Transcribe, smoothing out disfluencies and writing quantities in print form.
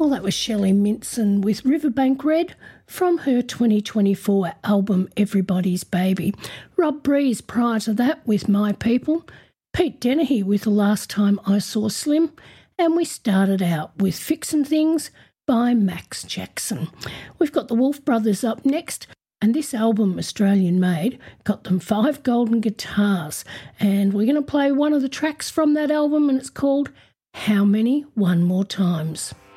Well, that was Shelley Minson with Riverbank Red from her 2024 album Everybody's Baby. Rob Breeze prior to that with My People. Pete Dennehy with The Last Time I Saw Slim. And we started out with Fixin' Things by Max Jackson. We've got the Wolf Brothers up next. And this album, Australian made, got them 5 golden guitars. And we're going to play one of the tracks from that album, and it's called How Many One More Times.